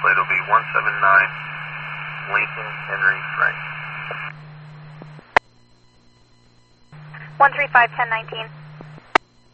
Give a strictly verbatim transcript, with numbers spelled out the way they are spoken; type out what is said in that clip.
plate will be one seven nine Lincoln Henry Frank. one three five ten nineteen.